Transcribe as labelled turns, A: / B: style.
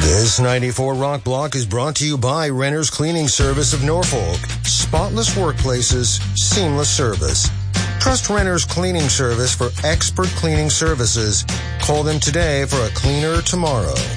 A: This 94 Rock Block is brought to you by Renner's Cleaning Service of Norfolk. Spotless workplaces, seamless service. Trust Renner's Cleaning Service for expert cleaning services. Call them today for a cleaner tomorrow.